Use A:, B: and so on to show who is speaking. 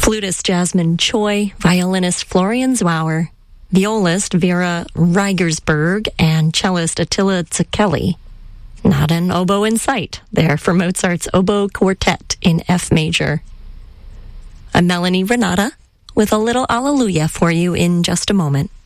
A: flutist Jasmine Choi, violinist Florian Zwauer, violist Vera Reigersberg, and cellist Attila Zacchelli. Not an oboe in sight there for Mozart's Oboe Quartet in F major. I'm Melanie Renata with a little Alleluia for you in just a moment.